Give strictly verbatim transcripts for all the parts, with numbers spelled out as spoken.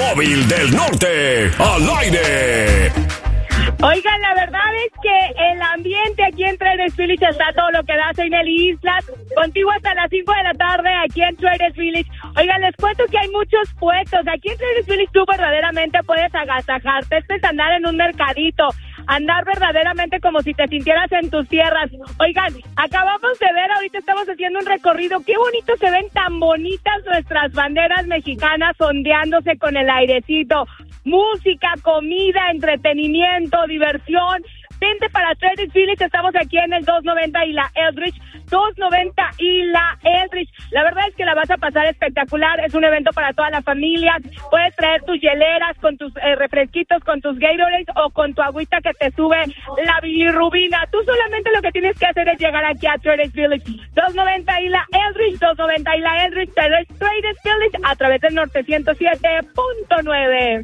móvil del norte, al aire. Oigan, la verdad es que el ambiente aquí en Traders Village está todo lo que da. Soy Nelly Islas, contigo hasta las cinco de la tarde aquí en Traders Village. Oigan, les cuento que hay muchos puestos. Aquí en Traders Village tú verdaderamente puedes agasajarte. Este es andar en un mercadito, andar verdaderamente como si te sintieras en tus tierras. Oigan, acabamos de ver, ahorita estamos haciendo un recorrido. Qué bonito se ven, tan bonitas nuestras banderas mexicanas ondeándose con el airecito. Música, comida, entretenimiento, diversión. Vente para Traders Village, estamos aquí en el doscientos noventa y la Eldridge, doscientos noventa y la Eldridge. La verdad es que la vas a pasar espectacular, es un evento para toda la familia. Puedes traer tus hieleras con tus eh, refresquitos, con tus Gatorades o con tu agüita que te sube la bilirrubina. Tú solamente lo que tienes que hacer es llegar aquí a Traders Village, doscientos noventa y la Eldridge, doscientos noventa y la Eldridge, Traders Village a través del Norte ciento siete punto nueve.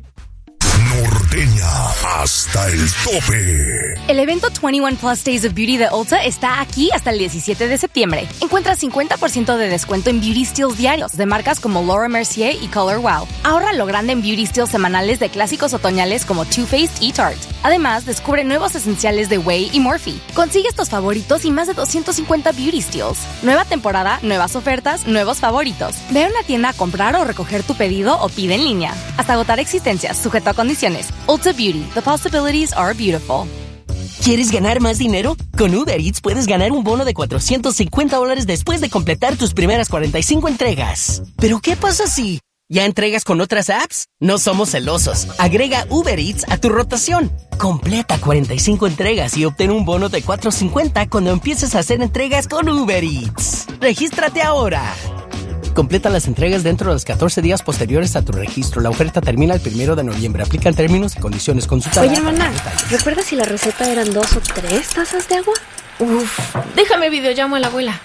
Norteña hasta el tope. El evento veintiuno Plus Days of Beauty de Ulta está aquí hasta el diecisiete de septiembre. Encuentra cincuenta por ciento de descuento en Beauty Steals diarios de marcas como Laura Mercier y Color Wow. Ahorra lo grande en Beauty Steals semanales de clásicos otoñales como Too Faced y Tarte. Además, descubre nuevos esenciales de Way y Morphe. Consigue estos favoritos y más de doscientos cincuenta Beauty Steals. Nueva temporada, nuevas ofertas, nuevos favoritos. Ve a una tienda a comprar o recoger tu pedido o pide en línea. Hasta agotar existencias, sujeto a condiciones. Ulta Beauty, the possibilities are beautiful. ¿Quieres ganar más dinero? Con Uber Eats puedes ganar un bono de cuatrocientos cincuenta dólares después de completar tus primeras cuarenta y cinco entregas. ¿Pero qué pasa si ya entregas con otras apps? No somos celosos. Agrega Uber Eats a tu rotación. Completa cuarenta y cinco entregas y obtén un bono de cuatrocientos cincuenta cuando empieces a hacer entregas con Uber Eats. ¡Regístrate ahora! Completa las entregas dentro de los catorce días posteriores a tu registro. La oferta termina el primero de noviembre. Aplican términos y condiciones. Consulta. Oye, hermana, ¿recuerdas si la receta eran dos o tres tazas de agua? Uf, déjame videollamo a la abuela.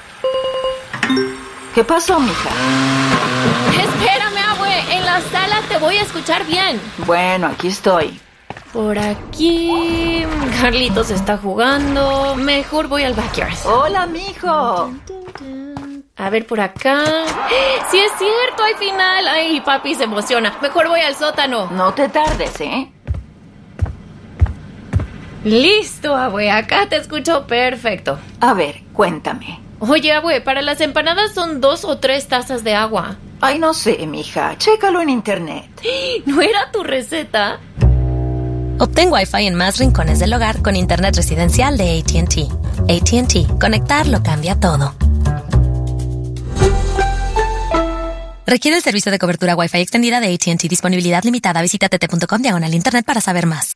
¿Qué pasó, mija? Espérame, abue. En la sala te voy a escuchar bien. Bueno, aquí estoy. Por aquí... Carlitos está jugando. Mejor voy al backyard. Hola, mijo. A ver, por acá... ¡Sí es cierto! ¡Hay final! ¡Ay, papi se emociona! Mejor voy al sótano. No te tardes, ¿eh? Listo, abue. Acá te escucho perfecto. A ver, cuéntame. Oye, abue, para las empanadas son dos o tres tazas de agua. Ay, no sé, mija. Chécalo en internet. ¿No era tu receta? Obtén Wi-Fi en más rincones del hogar con internet residencial de A T and T. A T and T. Conectar lo cambia todo. Requiere el servicio de cobertura Wi-Fi extendida de A T and T. Disponibilidad limitada. Visita t t punto com diagonal internet para saber más.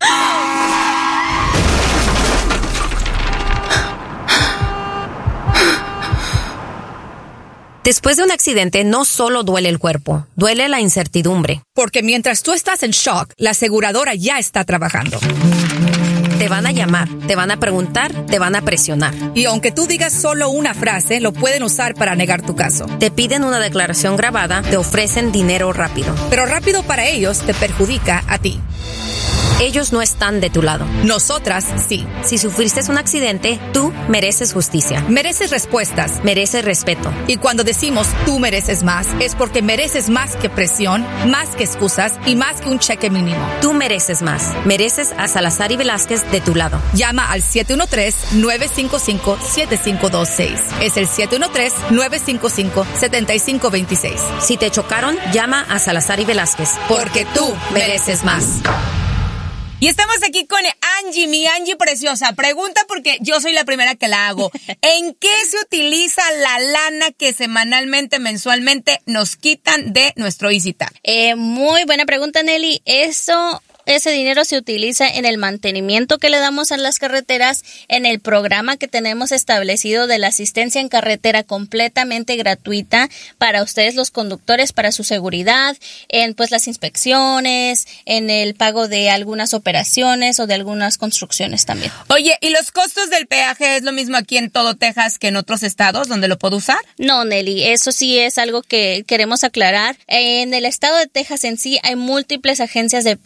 Después de un accidente, no solo duele el cuerpo, duele la incertidumbre. Porque mientras tú estás en shock, la aseguradora ya está trabajando. Te van a llamar, te van a preguntar, te van a presionar. Y aunque tú digas solo una frase, lo pueden usar para negar tu caso. Te piden una declaración grabada, te ofrecen dinero rápido. Pero rápido para ellos te perjudica a ti. Ellos no están de tu lado. Nosotras sí. Si sufriste un accidente, tú mereces justicia. Mereces respuestas. Mereces respeto. Y cuando decimos tú mereces más, es porque mereces más que presión, más que excusas y más que un cheque mínimo. Tú mereces más. Mereces a Salazar y Velázquez de tu lado. Llama al siete uno tres, nueve cinco cinco, siete cinco dos seis. Es el siete uno tres, nueve cinco cinco, siete cinco dos seis. Si te chocaron, llama a Salazar y Velázquez. Porque tú mereces más. Y estamos aquí con Angie, mi Angie preciosa. Pregunta porque yo soy la primera que la hago. ¿En qué se utiliza la lana que semanalmente, mensualmente nos quitan de nuestro EasyTap? Eh, muy buena pregunta, Nelly. Eso... Ese dinero se utiliza en el mantenimiento que le damos a las carreteras, en el programa que tenemos establecido de la asistencia en carretera completamente gratuita para ustedes los conductores, para su seguridad, en pues las inspecciones, en el pago de algunas operaciones o de algunas construcciones también. Oye, ¿y los costos del peaje es lo mismo aquí en todo Texas que en otros estados donde lo puedo usar? No, Nelly, eso sí es algo que queremos aclarar. En el estado de Texas en sí hay múltiples agencias de peaje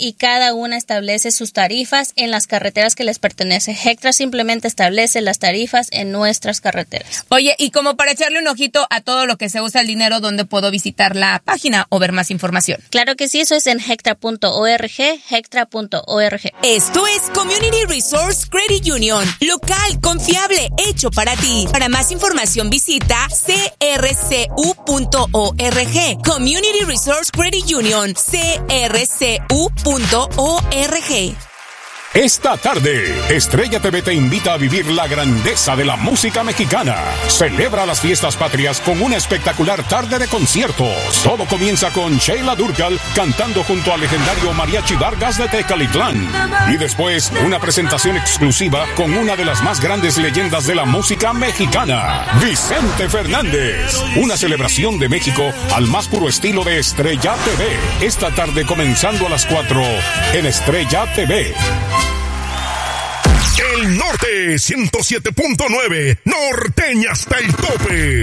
y cada una establece sus tarifas en las carreteras que les pertenece. Hectra simplemente establece las tarifas en nuestras carreteras. Oye, y como para echarle un ojito a todo lo que se usa el dinero, ¿dónde puedo visitar la página o ver más información? Claro que sí, eso es en hectra punto org, hectra punto org. Esto es Community Resource Credit Union, local, confiable, hecho para ti. Para más información visita c r c u punto org. Community Resource Credit Union, c r c u punto org. Esta tarde, Estrella T V te invita a vivir la grandeza de la música mexicana. Celebra las fiestas patrias con una espectacular tarde de conciertos. Todo comienza con Sheila Durgal cantando junto al legendario Mariachi Vargas de Tecalitlán. Y después, una presentación exclusiva con una de las más grandes leyendas de la música mexicana, Vicente Fernández. Una celebración de México al más puro estilo de Estrella T V. Esta tarde comenzando a las cuatro en Estrella T V. El Norte ciento siete punto nueve, norteña hasta el tope.